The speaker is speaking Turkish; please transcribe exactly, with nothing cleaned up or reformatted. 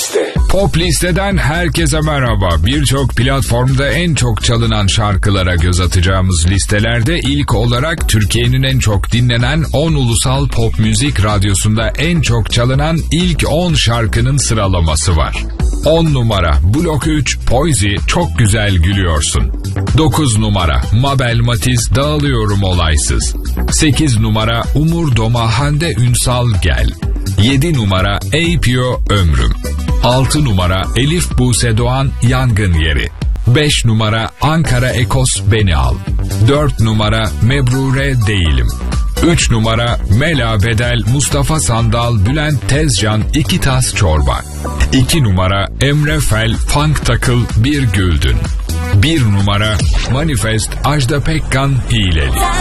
Liste. Pop Liste'den herkese merhaba. Birçok platformda en çok çalınan şarkılara göz atacağımız listelerde ilk olarak Türkiye'nin en çok dinlenen on ulusal pop müzik radyosunda en çok çalınan ilk on şarkının sıralaması var. on numara Blok üç Poizi Çok Güzel Gülüyorsun. dokuz numara Mabel Matiz Dağılıyorum Olaysız. sekiz numara Umur Doma Hande Ünsal Gel. yedi numara Eypio Ömrüm. altı numara Elif Buse Doğan Yangın Yeri. beş numara Ankara Ekos Beni Al. dört numara Mebrure Değilim. üç numara Mela Bedel Mustafa Sandal Bülent Tezcan İki Tas Çorba. iki numara Emre Fel Funk Takıl Bir Güldün. bir numara Manifest Ajda Pekkan Hileli.